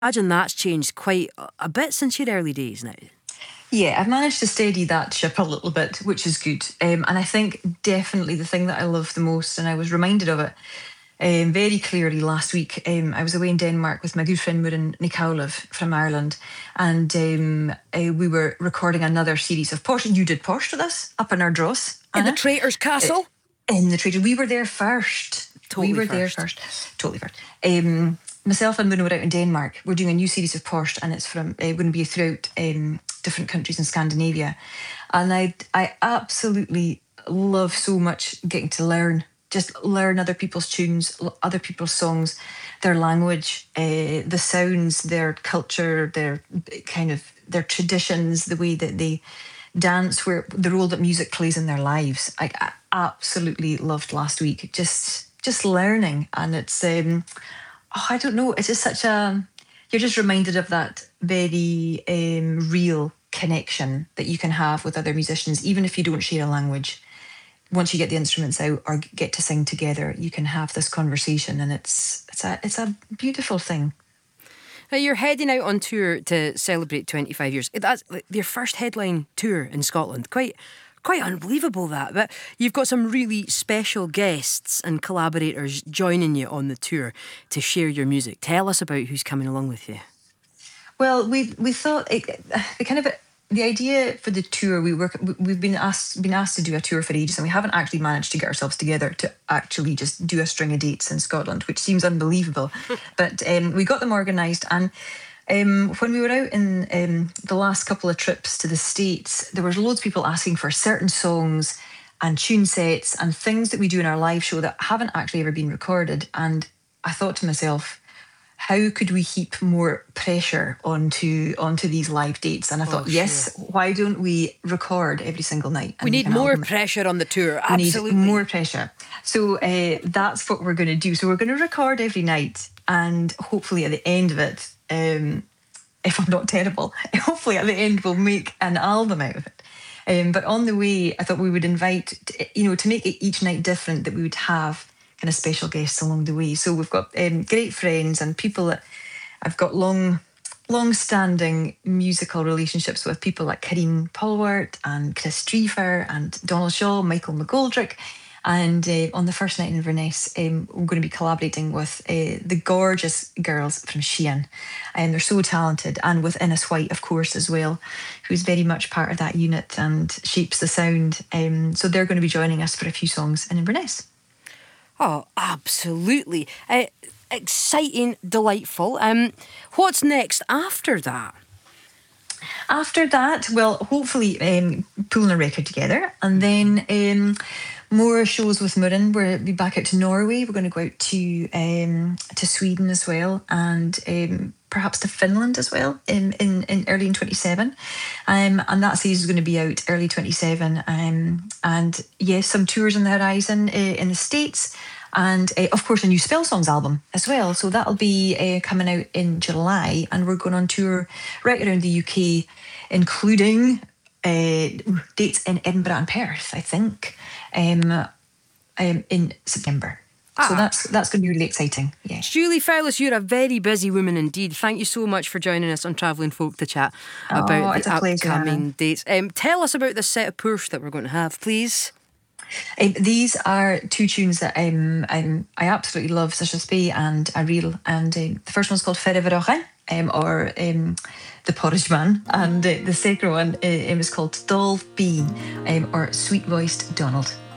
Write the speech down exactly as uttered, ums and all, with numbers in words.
imagine that's changed quite a bit since your early days now. Yeah, I've managed to steady that ship a little bit, which is good. Um, and I think definitely the thing that I love the most, and I was reminded of it um, very clearly last week. Um, I was away in Denmark with my good friend Murin Nikolov from Ireland, and um, uh, we were recording another series of Porsche. You did Porsche with us up in our dross, In Anna? the Traitor's Castle? Uh, in the Traitor. We were there first. Totally we were first. there first. Totally first. Um, myself and Murin were out in Denmark. We're doing a new series of Porsche, and it's from uh, going to be throughout um, different countries in Scandinavia. And I, I absolutely love so much getting to learn, just learn other people's tunes, l- other people's songs, their language, uh, the sounds, their culture, their kind of their traditions, the way that they dance, where the role that music plays in their lives. I, I absolutely loved last week. Just just learning, and it's um, oh, I don't know. It's just such a you're just reminded of that very um, real connection that you can have with other musicians, even if you don't share a language. Once you get the instruments out or get to sing together, you can have this conversation, and it's it's a it's a beautiful thing. Now you're heading out on tour to celebrate twenty-five years. That's your first headline tour in Scotland. Quite quite unbelievable that. But you've got some really special guests and collaborators joining you on the tour to share your music. Tell us about who's coming along with you. Well, we we thought it, the kind of the idea for the tour. We were we've been asked been asked to do a tour for ages, and we haven't actually managed to get ourselves together to actually just do a string of dates in Scotland, which seems unbelievable. But um, we got them organised, and um, when we were out in um, the last couple of trips to the States, there was loads of people asking for certain songs and tune sets and things that we do in our live show that haven't actually ever been recorded. And I thought to myself, how could we heap more pressure onto onto these live dates? And I thought, Oh, yes, sure. why don't we record every single night? We need more pressure on the tour. We Absolutely. need more pressure. So uh, that's what we're going to do. So we're going to record every night, and hopefully at the end of it, um, if I'm not terrible, hopefully at the end we'll make an album out of it. Um, but on the way, I thought we would invite, you know, to make it each night different, that we would have kind of special guests along the way. So we've got um, great friends and people that I've got long, long-standing musical relationships with, people like Karine Polwart and Chris Streefer and Donald Shaw, Michael McGoldrick. And uh, on the first night in Inverness, um, we're going to be collaborating with uh, the gorgeous girls from Sheehan. And they're so talented. And with Innes White, of course, as well, who's very much part of that unit and shapes the sound. Um, so they're going to be joining us for a few songs in Inverness. Oh, absolutely. Uh, exciting, delightful. Um, what's next after that? After that, well, hopefully um, pulling a record together, and then um, more shows with Murin. We'll be back out to Norway. We're going to go out to um, to Sweden as well, and um, perhaps to Finland as well in, in, in early in twenty-seven. Um, and that series is going to be out early twenty-seven. Um, and yes, some tours on the horizon uh, in the States. And uh, of course, a new Spell Songs album as well. So that'll be uh, coming out in July. And we're going on tour right around the U K, including uh, dates in Edinburgh and Perth, I think, um, um, in September. Ah. So that's that's going to be really exciting. Yeah. Julie Fowlis, you're a very busy woman indeed. Thank you so much for joining us on Travelling Folk to chat oh, about the pleasure, upcoming Anna. dates. Um, tell us about the set of Porsche that we're going to have, please. Um, these are two tunes that um, um, I absolutely love, Sasha Spey and Ariel. And um, the first one's called Ferreveroche, um, or um, The Porridge Man. And uh, the second one uh, is called Doll Bean, um, or Sweet Voiced Donald.